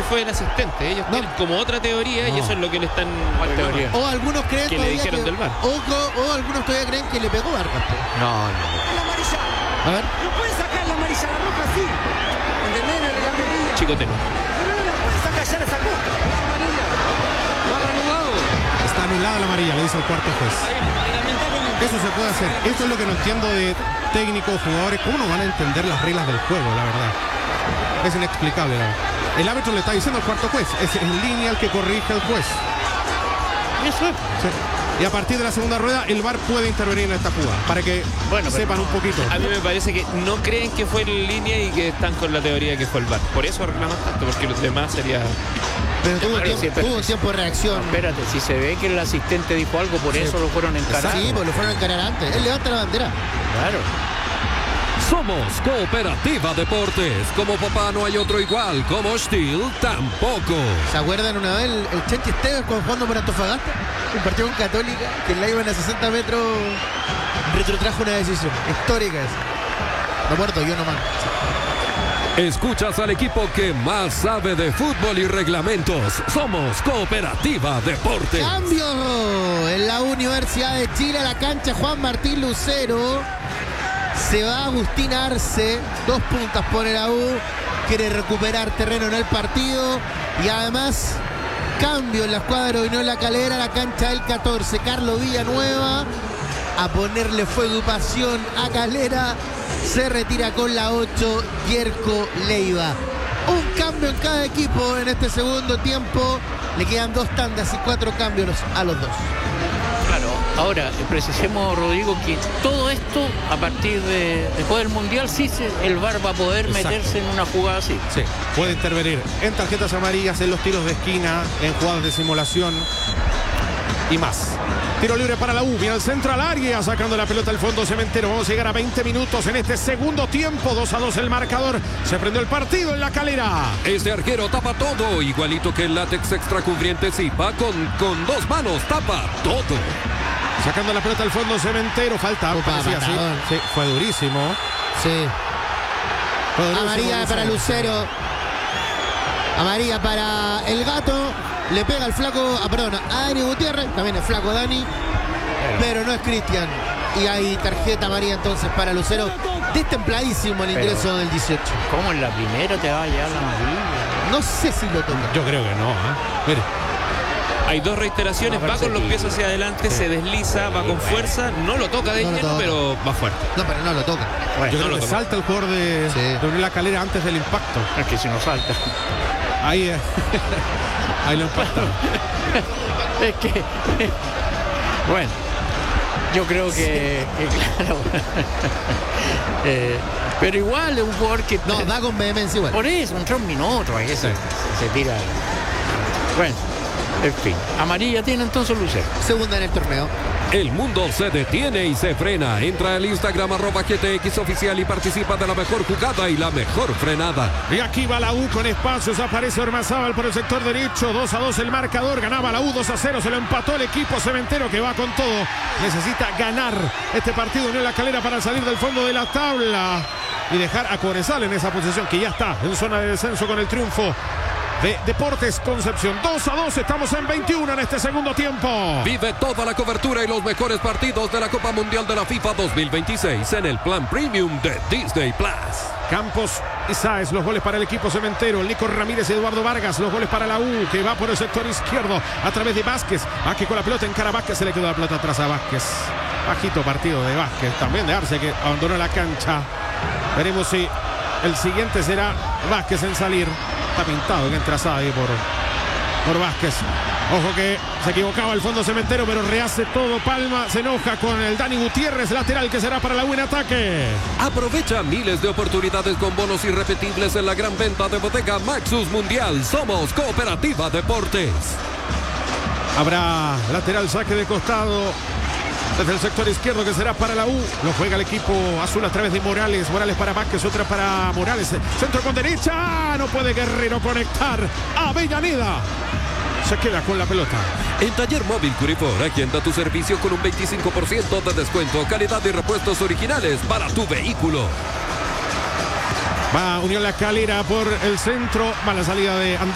fue el asistente. Ellos tienen como otra teoría y eso es lo que le están... teoría? O algunos creen que le dijeron del VAR. O algunos todavía creen que le pegó Vargas. No. La amarilla. A ver. No puede sacar la amarilla, la roja sí. ¿Entendés? La amarilla. Chicotero. Pero no la puede sacar, ya la sacó. La amarilla. Lo ha reanudado. Está anulada la amarilla, le dice el cuarto juez. Lamentablemente. Eso se puede hacer. Esto es lo que no entiendo de técnicos, jugadores. ¿Cómo no van a entender las reglas del juego, la verdad? Es inexplicable, ¿no? El árbitro le está diciendo al cuarto juez. Es en línea el que corrige al juez. Eso es. Sí. Y a partir de la segunda rueda, el VAR puede intervenir en esta jugada. Para que sepan un poquito. A mí me parece que no creen que fue en línea y que están con la teoría de que fue el VAR. Por eso reclaman tanto, porque los demás sería... Pero tuvo Claro, un tiempo de reacción. Espérate, si se ve que el asistente dijo algo, por eso lo fueron a encarar. Sí, pues lo fueron a encarar antes. Él levanta la bandera. Claro. Somos Cooperativa Deportes. Como papá no hay otro igual. Como Steel tampoco. ¿Se acuerdan una vez el Chenchi Esteves cuando jugando por Antofagasta? Un partido con Católica, que en la iban a 60 metros retrotrajo una decisión histórica esa. No muerto, yo nomás. Escuchas al equipo que más sabe de fútbol y reglamentos. Somos Cooperativa Deportes. Cambio en la Universidad de Chile, a la cancha Juan Martín Lucero. Se va Agustín Arce, 2 puntas pone la U, quiere recuperar terreno en el partido y además cambio en la escuadra de Unión La Calera, la cancha del 14, Carlos Villanueva, a ponerle fuego y pasión a Calera, se retira con la 8, Yerko Leiva. Un cambio en cada equipo en este segundo tiempo, le quedan 2 tandas y 4 cambios a los dos. Claro, ahora precisemos, Rodrigo, que todo esto a partir de después del Mundial sí el VAR va a poder meterse en una jugada así. Sí, puede intervenir en tarjetas amarillas, en los tiros de esquina, en jugadas de simulación y más. Tiro libre para la U, viene al centro al área, sacando la pelota al fondo Cementero. Vamos a llegar a 20 minutos en este segundo tiempo, 2-2 el marcador. Se prendió el partido en La Calera. Este arquero tapa todo, igualito que el látex extracubriente Zipa, con 2 manos tapa todo. Sacando la pelota al fondo Cementero, falta. Parecía así. Sí, fue durísimo. Sí. Fue durísimo, Amarilla para Lucero. Amarilla para el Gato. Le pega al flaco, a Dani Gutiérrez, también el flaco Dani, pero no es Cristian. Y hay tarjeta amarilla entonces para Lucero. Destempladísimo el ingreso del 18. ¿Cómo en la primera te va a llegar la amarilla? No sé si lo toca. Yo creo que no, Mire. Hay 2 reiteraciones, va con los pies hacia adelante, se desliza, va con fuerza, no lo toca de lleno, pero va fuerte. No, pero no lo toca. Bueno, yo no creo lo que toca. salta el jugador de Unión La Calera antes del impacto. Es que si no falta. Ahí ahí lo impacta. Es que bueno, yo creo que claro. Pero igual es un jugador que No, da con vehemencia igual. por eso, entró un minuto ahí se tira. Bueno, en fin, amarilla tiene entonces Lucero. Segunda en el torneo. El mundo se detiene y se frena. Entra al Instagram @GTX oficial y participa de la mejor jugada y la mejor frenada. Y aquí va la U con espacios. Aparece Ormazábal por el sector derecho. 2-2 el marcador. Ganaba la U 2-0. Se lo empató el equipo Cementero, que va con todo. Necesita ganar este partido Unión La Calera para salir del fondo de la tabla y dejar a Cobresal en esa posición, que ya está en zona de descenso con el triunfo de Deportes Concepción. 2-2, estamos en 21 en este segundo tiempo. Vive toda la cobertura y los mejores partidos de la Copa Mundial de la FIFA 2026 en el plan premium de Disney Plus. Campos y Sáez, los goles para el equipo Cementero. Nico Ramírez y Eduardo Vargas, los goles para la U, que va por el sector izquierdo a través de Vázquez. Aquí con la pelota en cara Vázquez, se le quedó la pelota atrás a Vázquez. Bajito partido de Vázquez, también de Arce, que abandonó la cancha. Veremos si el siguiente será Vázquez en salir. Está pintado que entra Sadi por Vázquez. Ojo que se equivocaba el fondo Cementero, pero rehace todo. Palma se enoja con el Dani Gutiérrez, lateral, que será para la U en ataque. Aprovecha miles de oportunidades con bonos irrepetibles en la gran venta de bodega Maxus Mundial. Somos Cooperativa Deportes. Habrá lateral, saque de costado desde el sector izquierdo, que será para la U. Lo juega el equipo azul a través de Morales. Morales para Vázquez, otra para Morales. Centro con derecha. No puede Guerrero conectar. Avellaneda se queda con la pelota. En Taller Móvil Curifor, agenda tu servicio con un 25% de descuento. Calidad y repuestos originales para tu vehículo. Va Unión La Calera por el centro. Va la salida de Andrés.